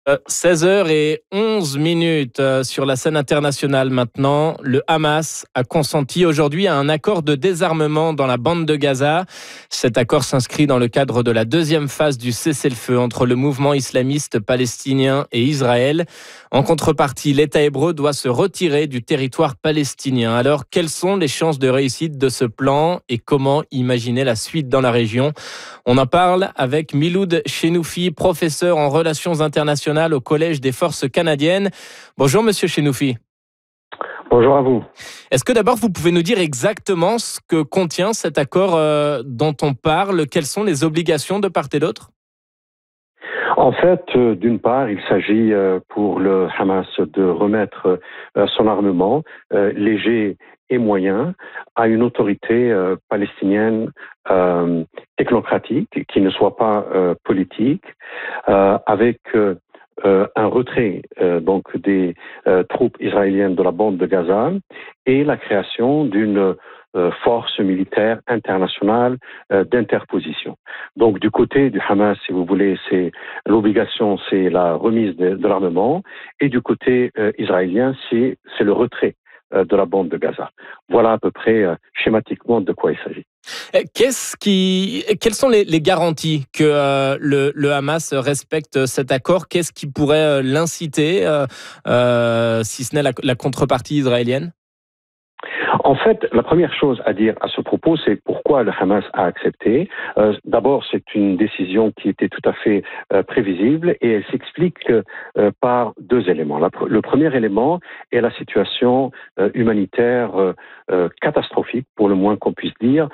16h11 sur la scène internationale maintenant. Le Hamas a consenti aujourd'hui à un accord de désarmement dans la bande de Gaza. Cet accord s'inscrit dans le cadre de la deuxième phase du cessez-le-feu entre le mouvement islamiste palestinien et Israël. En contrepartie, l'État hébreu doit se retirer du territoire palestinien. Alors, quelles sont les chances de réussite de ce plan et comment imaginer la suite dans la région ? On en parle avec Miloud Chenoufi, professeur en relations internationales au Collège des Forces canadiennes. Bonjour Monsieur Chenoufi. Bonjour à vous. Est-ce que d'abord vous pouvez nous dire exactement ce que contient cet accord dont on parle ? Quelles sont les obligations de part et d'autre ? En fait, d'une part, il s'agit pour le Hamas de remettre son armement léger et moyen à une autorité palestinienne technocratique qui ne soit pas politique, avec un retrait donc des troupes israéliennes de la bande de Gaza et la création d'une force militaire internationale d'interposition. Donc du côté du Hamas, si vous voulez, l'obligation, c'est la remise de l'armement, et du côté israélien, c'est le retrait de la bande de Gaza. Voilà à peu près schématiquement de quoi il s'agit. Quelles sont les garanties que le Hamas respecte cet accord ? Qu'est-ce qui pourrait l'inciter, si ce n'est la contrepartie israélienne ? En fait, la première chose à dire à ce propos, c'est pourquoi le Hamas a accepté. D'abord, c'est une décision qui était tout à fait prévisible et elle s'explique par deux éléments. Le premier élément est la situation humanitaire catastrophique, pour le moins qu'on puisse dire,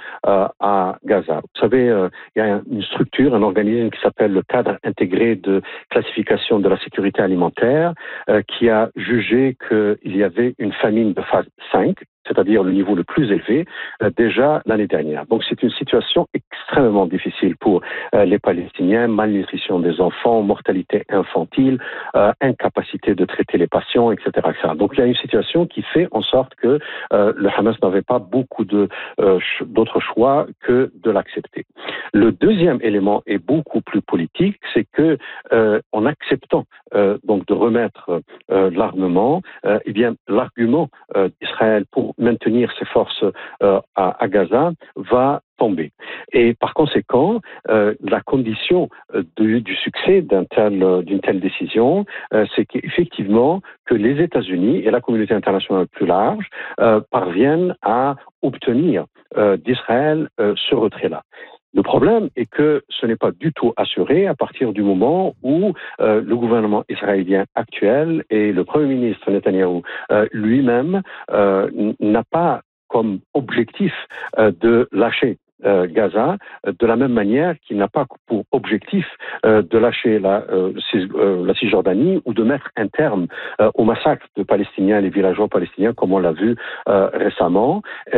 à Gaza. Vous savez, il y a une structure, un organisme qui s'appelle le cadre intégré de classification de la sécurité alimentaire, qui a jugé qu'il y avait une famine de phase 5, c'est-à-dire le niveau le plus élevé, déjà l'année dernière. Donc c'est une situation extrêmement difficile pour les Palestiniens, malnutrition des enfants, mortalité infantile, incapacité de traiter les patients, etc., etc. Donc il y a une situation qui fait en sorte que le Hamas n'avait pas beaucoup d'autres choix que de l'accepter. Le deuxième élément est beaucoup plus politique, c'est que en acceptant donc de remettre l'armement, eh bien l'argument d'Israël pour maintenir ses forces à Gaza va tomber. Et par conséquent, la condition du succès d'une telle décision, c'est qu'effectivement que les États-Unis et la communauté internationale plus large parviennent à obtenir d'Israël ce retrait-là. Le problème est que ce n'est pas du tout assuré à partir du moment où le gouvernement israélien actuel et le Premier ministre Netanyahou lui-même n'a pas comme objectif de lâcher Gaza, de la même manière qu'il n'a pas pour objectif de lâcher la Cisjordanie ou de mettre un terme au massacre de Palestiniens, les villageois palestiniens, comme on l'a vu récemment,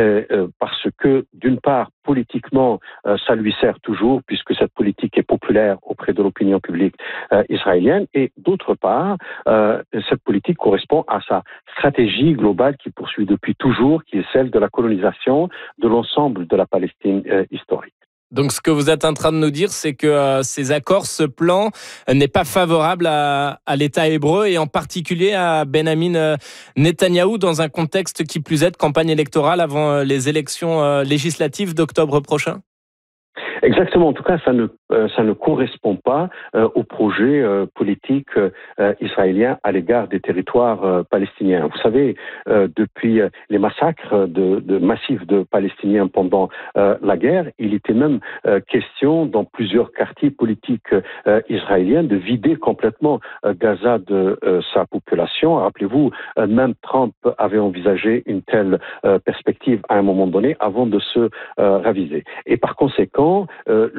parce que d'une part, politiquement, ça lui sert toujours, puisque cette politique est populaire auprès de l'opinion publique israélienne, et d'autre part, cette politique correspond à sa stratégie globale qu'il poursuit depuis toujours, qui est celle de la colonisation de l'ensemble de la Palestine historique. Donc ce que vous êtes en train de nous dire, c'est que ces accords, ce plan n'est pas favorable à l'État hébreu et en particulier à Benjamin Netanyahou dans un contexte qui plus est de campagne électorale avant les élections législatives d'octobre prochain ? Exactement. En tout cas, ça ne correspond pas au projet politique israélien à l'égard des territoires palestiniens. Vous savez, depuis les massacres massifs de Palestiniens pendant la guerre, il était même question dans plusieurs quartiers politiques israéliens de vider complètement Gaza de sa population. Rappelez-vous, même Trump avait envisagé une telle perspective à un moment donné avant de se raviser. Et par conséquent,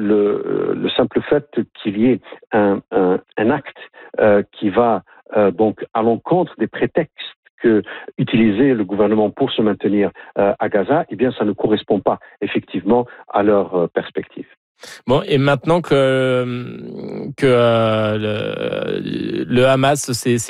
le simple fait qu'il y ait un acte qui va donc à l'encontre des prétextes que utilisait le gouvernement pour se maintenir à Gaza, eh bien ça ne correspond pas effectivement à leur perspective. Bon, et maintenant que le Hamas s'est